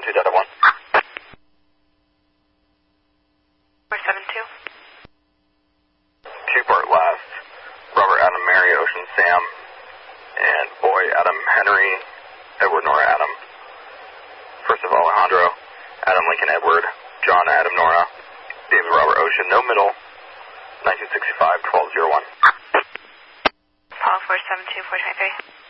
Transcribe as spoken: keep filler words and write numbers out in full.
two Delta one. four seven two. Two-part last, Robert Adam Mary Ocean Sam, and boy Adam Henry Edward Nora Adam. First of Alejandro, Adam Lincoln Edward, John Adam Nora, David Robert Ocean, no middle, nineteen sixty-five, twelve oh one. Paul four seven two, four twenty-three.